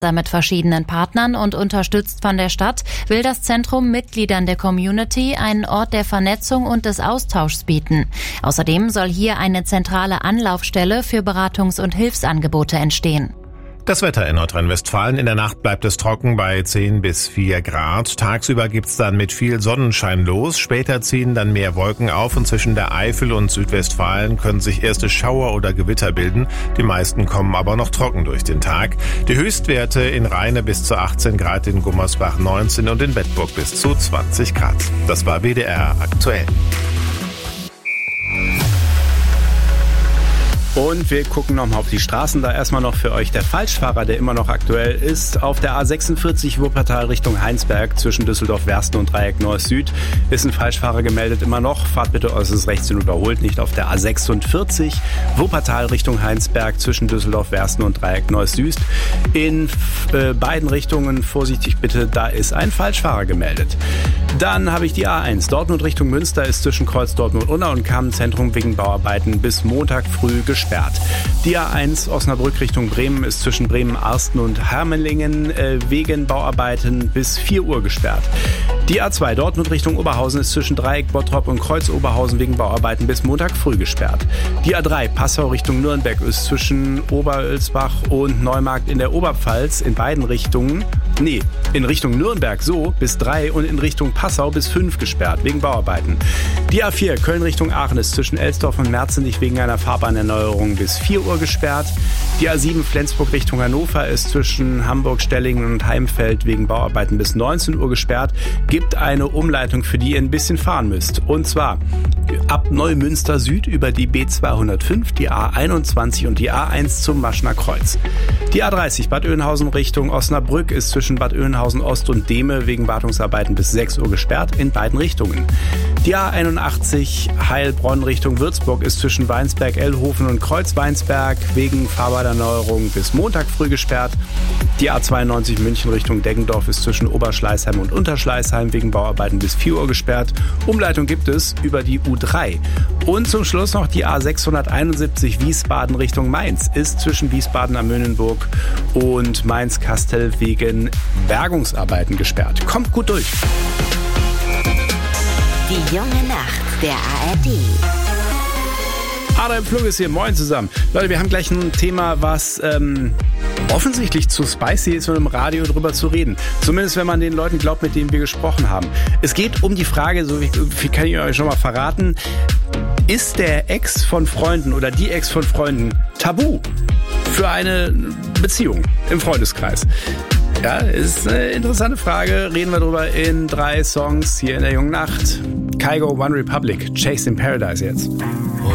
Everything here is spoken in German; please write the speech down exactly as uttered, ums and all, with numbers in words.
Mit verschiedenen Partnern und unterstützt von der Stadt will das Zentrum Mitgliedern der Community einen Ort der Vernetzung und des Austauschs bieten. Außerdem soll hier eine zentrale Anlaufstelle für Beratungs- und Hilfsangebote entstehen. Das Wetter in Nordrhein-Westfalen. In der Nacht bleibt es trocken bei zehn bis vier Grad. Tagsüber gibt's dann mit viel Sonnenschein los. Später ziehen dann mehr Wolken auf und zwischen der Eifel und Südwestfalen können sich erste Schauer oder Gewitter bilden. Die meisten kommen aber noch trocken durch den Tag. Die Höchstwerte in Rheine bis zu achtzehn Grad, in Gummersbach neunzehn und in Bedburg bis zu zwanzig Grad. Das war W D R aktuell. Und wir gucken nochmal auf die Straßen. Da erstmal noch für euch der Falschfahrer, der immer noch aktuell ist. Auf der A sechsundvierzig Wuppertal Richtung Heinsberg zwischen Düsseldorf-Wersten und Dreieck Nord-Süd ist ein Falschfahrer gemeldet immer noch. Fahrt bitte äußerst rechts und überholt nicht auf der A sechsundvierzig Wuppertal Richtung Heinsberg zwischen Düsseldorf-Wersten und Dreieck Nord-Süd. In äh, beiden Richtungen vorsichtig bitte, da ist ein Falschfahrer gemeldet. Dann habe ich die A eins. Dortmund Richtung Münster ist zwischen Kreuz Dortmund-Unna und Kammenzentrum wegen Bauarbeiten bis Montag früh gesperrt. Die A eins Osnabrück Richtung Bremen ist zwischen Bremen-Arsten und Hermelingen äh, wegen Bauarbeiten bis vier Uhr gesperrt. Die A zwei Dortmund Richtung Oberhausen ist zwischen Dreieck Bottrop und Kreuz Oberhausen wegen Bauarbeiten bis Montag früh gesperrt. Die A drei Passau Richtung Nürnberg ist zwischen Oberölsbach und Neumarkt in der Oberpfalz in beiden Richtungen, nee, in Richtung Nürnberg so bis drei und in Richtung Passau bis fünf gesperrt wegen Bauarbeiten. Die A vier Köln Richtung Aachen ist zwischen Elsdorf und Merzenich wegen einer Fahrbahnerneuerung bis vier Uhr gesperrt. Die A sieben Flensburg Richtung Hannover ist zwischen Hamburg-Stellingen und Heimfeld wegen Bauarbeiten bis neunzehn Uhr gesperrt. Gibt eine Umleitung, für die ihr ein bisschen fahren müsst. Und zwar ab Neumünster Süd über die B zweihundertfünf, die A einundzwanzig und die A eins zum Maschner Kreuz. Die A dreißig Bad Oeynhausen Richtung Osnabrück ist zwischen Bad Oeynhausen Ost und Dehme wegen Wartungsarbeiten bis sechs Uhr gesperrt in beiden Richtungen. Die A einundachtzig Heilbronn Richtung Würzburg ist zwischen Weinsberg, Ellhofen und Kreuz-Weinsberg wegen Fahrbahnerneuerung bis Montag früh gesperrt. Die A zweiundneunzig München Richtung Deggendorf ist zwischen Oberschleißheim und Unterschleißheim wegen Bauarbeiten bis vier Uhr gesperrt. Umleitung gibt es über die U drei. Und zum Schluss noch die A sechshunderteinundsiebzig Wiesbaden Richtung Mainz ist zwischen Wiesbaden am Möhnenburg und Mainz-Kastel wegen Bergungsarbeiten gesperrt. Kommt gut durch. Die junge Nacht der A R D. Adam Flug ist hier. Moin zusammen. Leute, wir haben gleich ein Thema, was ähm, offensichtlich zu spicy ist, um im Radio drüber zu reden. Zumindest, wenn man den Leuten glaubt, mit denen wir gesprochen haben. Es geht um die Frage, so viel kann ich euch schon mal verraten, ist der Ex von Freunden oder die Ex von Freunden tabu für eine Beziehung im Freundeskreis? Ja, ist eine interessante Frage. Reden wir drüber in drei Songs hier in der jungen Nacht. Kygo, One Republic, Chased in Paradise jetzt.